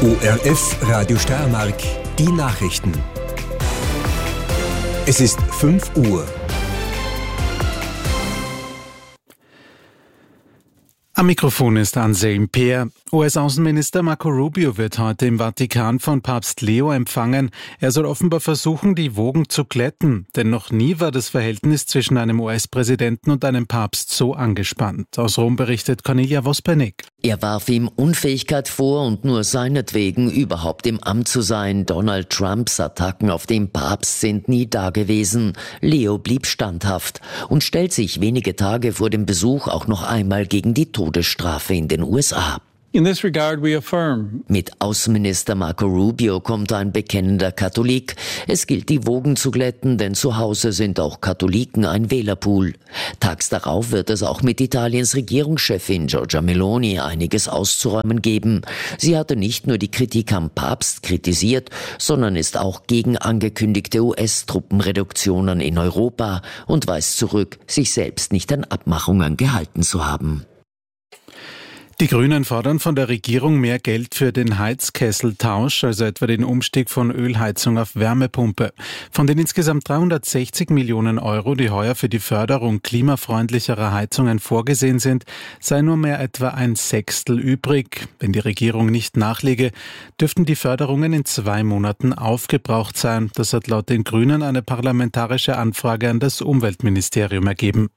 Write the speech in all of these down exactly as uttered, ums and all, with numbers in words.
O R F Radio Steiermark, die Nachrichten. Es ist fünf Uhr. Am Mikrofon ist Anselm Peer. U S-Außenminister Marco Rubio wird heute im Vatikan von Papst Leo empfangen. Er soll offenbar versuchen, die Wogen zu glätten, denn noch nie war das Verhältnis zwischen einem U S-Präsidenten und einem Papst so angespannt. Aus Rom berichtet Cornelia Vospernik. Er warf ihm Unfähigkeit vor und nur seinetwegen überhaupt im Amt zu sein. Donald Trumps Attacken auf den Papst sind nie dagewesen. Leo blieb standhaft und stellt sich wenige Tage vor dem Besuch auch noch einmal gegen die Todesstrafe in den U S A. In this regard we affirm. Mit Außenminister Marco Rubio kommt ein bekennender Katholik. Es gilt, die Wogen zu glätten, denn zu Hause sind auch Katholiken ein Wählerpool. Tags darauf wird es auch mit Italiens Regierungschefin Giorgia Meloni einiges auszuräumen geben. Sie hatte nicht nur die Kritik am Papst kritisiert, sondern ist auch gegen angekündigte U S-Truppenreduktionen in Europa und weist zurück, sich selbst nicht an Abmachungen gehalten zu haben. Die Grünen fordern von der Regierung mehr Geld für den Heizkesseltausch, also etwa den Umstieg von Ölheizung auf Wärmepumpe. Von den insgesamt dreihundertsechzig Millionen Euro, die heuer für die Förderung klimafreundlicherer Heizungen vorgesehen sind, sei nur mehr etwa ein Sechstel übrig. Wenn die Regierung nicht nachlege, dürften die Förderungen in zwei Monaten aufgebraucht sein. Das hat laut den Grünen eine parlamentarische Anfrage an das Umweltministerium ergeben.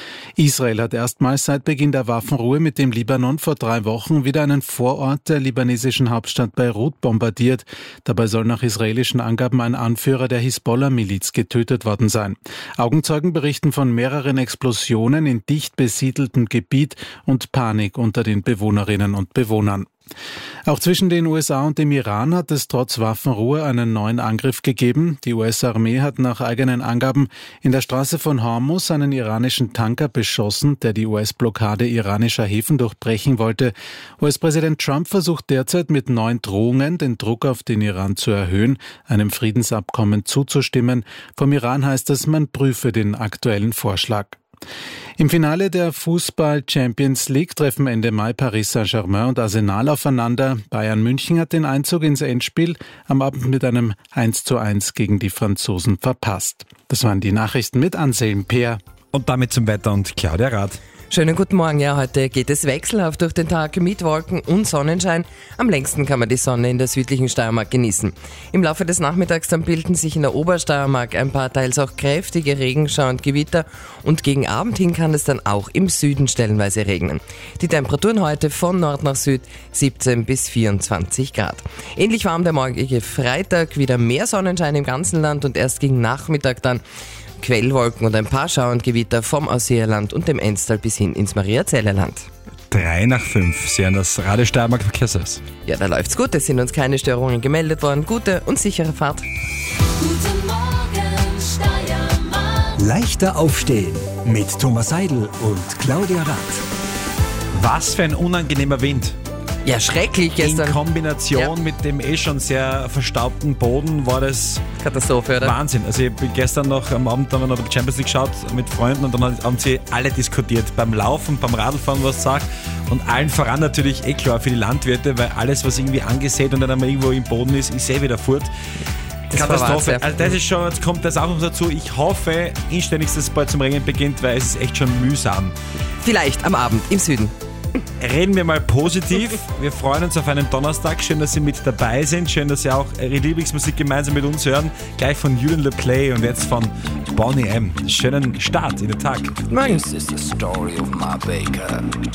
Israel hat erstmals seit Beginn der Waffenruhe mit dem Libanon vor drei Wochen wieder einen Vorort der libanesischen Hauptstadt Beirut bombardiert. Dabei soll nach israelischen Angaben ein Anführer der Hisbollah-Miliz getötet worden sein. Augenzeugen berichten von mehreren Explosionen in dicht besiedeltem Gebiet und Panik unter den Bewohnerinnen und Bewohnern. Auch zwischen den U S A und dem Iran hat es trotz Waffenruhe einen neuen Angriff gegeben. Die U S-Armee hat nach eigenen Angaben in der Straße von Hormuz einen iranischen Tanker beschossen, der die U S-Blockade iranischer Häfen durchbrechen wollte. U S-Präsident Trump versucht derzeit mit neuen Drohungen, den Druck auf den Iran zu erhöhen, einem Friedensabkommen zuzustimmen. Vom Iran heißt es, man prüfe den aktuellen Vorschlag. Im Finale der Fußball-Champions League treffen Ende Mai Paris Saint-Germain und Arsenal aufeinander. Bayern München hat den Einzug ins Endspiel am Abend mit einem eins zu eins gegen die Franzosen verpasst. Das waren die Nachrichten mit Anselm Peer. Und damit zum Wetter und Claudia Rath. Schönen guten Morgen. Ja, heute geht es wechselhaft durch den Tag mit Wolken und Sonnenschein. Am längsten kann man die Sonne in der südlichen Steiermark genießen. Im Laufe des Nachmittags dann bilden sich in der Obersteiermark ein paar teils auch kräftige Regenschauer und Gewitter und gegen Abend hin kann es dann auch im Süden stellenweise regnen. Die Temperaturen heute von Nord nach Süd siebzehn bis vierundzwanzig Grad. Ähnlich warm der morgige Freitag, wieder mehr Sonnenschein im ganzen Land und erst gegen Nachmittag dann Quellwolken und ein paar Schauer und Gewitter vom Ausseerland und dem Enstal bis hin ins Mariazellerland. Drei nach fünf, Sie hören das Radio Steiermark Verkehrsservice. Ja, da läuft's gut, es sind uns keine Störungen gemeldet worden. Gute und sichere Fahrt. Guten Morgen, Steiermark. Leichter aufstehen mit Thomas Seidel und Claudia Rath. Was für ein unangenehmer Wind. Ja, schrecklich gestern. In Kombination ja. mit dem eh schon sehr verstaubten Boden war das Katastrophe, oder? Wahnsinn. Also ich bin gestern noch am Abend haben wir noch die Champions League geschaut mit Freunden und dann haben sie alle diskutiert. Beim Laufen, beim Radlfahren, was sagt. Und allen voran natürlich eh klar für die Landwirte, weil alles, was irgendwie angesät und dann einmal irgendwo im Boden ist, ist eh wieder fort. Das Katastrophe. Also das ist schon, jetzt kommt das auch noch dazu. Ich hoffe inständig, dass es bald zum Regnen beginnt, weil es ist echt schon mühsam. Vielleicht am Abend im Süden. Reden wir mal positiv. Wir freuen uns auf einen Donnerstag. Schön, dass Sie mit dabei sind. Schön, dass Sie auch Ihre Lieblingsmusik gemeinsam mit uns hören. Gleich von Julian Le Play und jetzt von Boney M. Schönen Start in den Tag. Morgen. This is the story of my baker.